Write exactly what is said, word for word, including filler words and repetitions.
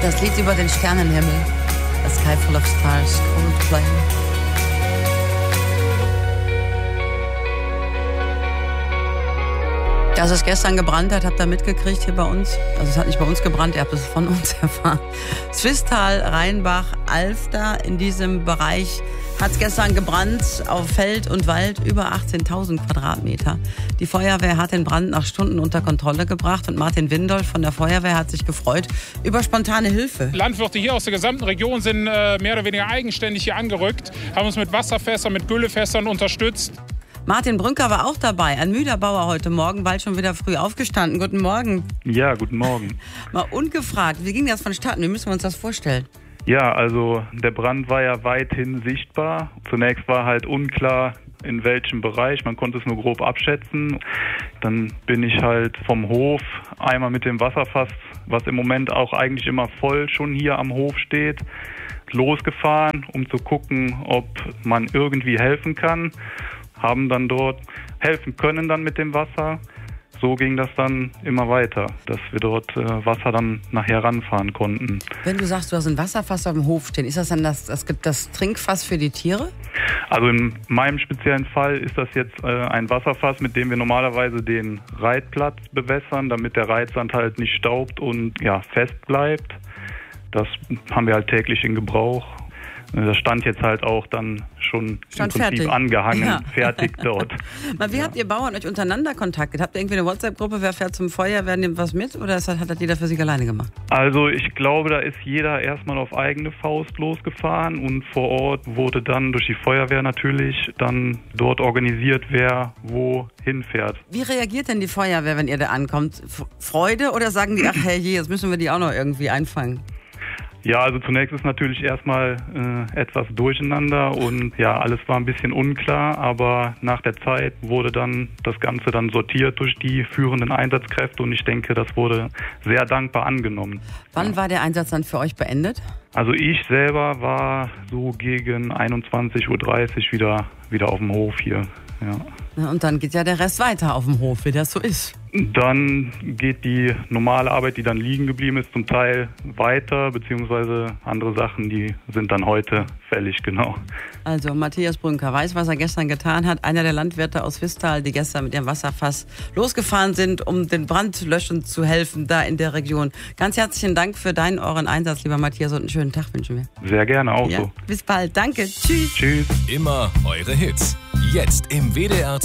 Das Lied über den Sternenhimmel. A Sky Full of Stars, Coldplay. Dass es gestern gebrannt hat, habt ihr mitgekriegt hier bei uns. Also es hat nicht bei uns gebrannt, ihr habt es von uns erfahren. Zwistal, Rheinbach, Alfter, in diesem Bereich hat es gestern gebrannt, auf Feld und Wald, über achtzehntausend Quadratmeter. Die Feuerwehr hat den Brand nach Stunden unter Kontrolle gebracht und Martin Windolf von der Feuerwehr hat sich gefreut über spontane Hilfe. Landwirte hier aus der gesamten Region sind äh, mehr oder weniger eigenständig hier angerückt, haben uns mit Wasserfässern, mit Güllefässern unterstützt. Martin Brünker war auch dabei, ein müder Bauer heute Morgen, bald schon wieder früh aufgestanden. Guten Morgen. Ja, guten Morgen. Mal ungefragt, wie ging das vonstatten? Wie müssen wir uns das vorstellen? Ja, also der Brand war ja weithin sichtbar. Zunächst war halt unklar, in welchem Bereich. Man konnte es nur grob abschätzen. Dann bin ich halt vom Hof einmal mit dem Wasserfass, was im Moment auch eigentlich immer voll schon hier am Hof steht, losgefahren, um zu gucken, ob man irgendwie helfen kann. Haben dann dort helfen können dann mit dem Wasser. So ging das dann immer weiter, dass wir dort äh, Wasser dann nachher ranfahren konnten. Wenn du sagst, du hast ein Wasserfass auf dem Hof stehen, ist das dann das, das, das Trinkfass für die Tiere? Also in meinem speziellen Fall ist das jetzt äh, ein Wasserfass, mit dem wir normalerweise den Reitplatz bewässern, damit der Reitsand halt nicht staubt und ja, fest bleibt. Das haben wir halt täglich in Gebrauch. Das stand jetzt halt auch dann schon stand im Prinzip fertig. angehangen, Ja. fertig dort. Mal, wie ja. habt ihr Bauern euch untereinander kontaktiert? Habt ihr irgendwie eine WhatsApp-Gruppe, wer fährt zum Feuer, wer nimmt was mit? Oder ist das, hat das jeder für sich alleine gemacht? Also ich glaube, da ist jeder erstmal auf eigene Faust losgefahren und vor Ort wurde dann durch die Feuerwehr natürlich dann dort organisiert, wer wo hinfährt. Wie reagiert denn die Feuerwehr, wenn ihr da ankommt? F- Freude oder sagen die, ach hey, je, jetzt müssen wir die auch noch irgendwie einfangen? Ja, also zunächst ist natürlich erstmal äh, etwas durcheinander und ja, alles war ein bisschen unklar, aber nach der Zeit wurde dann das Ganze dann sortiert durch die führenden Einsatzkräfte und ich denke, das wurde sehr dankbar angenommen. Wann ja. war der Einsatz dann für euch beendet? Also ich selber war so gegen einundzwanzig Uhr dreißig wieder, wieder auf dem Hof hier. Ja. Na, und dann geht ja der Rest weiter auf dem Hof, wie das so ist. Dann geht die normale Arbeit, die dann liegen geblieben ist, zum Teil weiter, beziehungsweise andere Sachen, die sind dann heute fällig, genau. Also Matthias Brünker weiß, was er gestern getan hat. Einer der Landwirte aus Zwistal, die gestern mit ihrem Wasserfass losgefahren sind, um den Brand löschen zu helfen, da in der Region. Ganz herzlichen Dank für deinen, euren Einsatz, lieber Matthias, und einen schönen Tag wünschen wir. Sehr gerne, auch ja, so. Bis bald, danke, tschüss. Tschüss. Immer eure Hits. Jetzt im W D R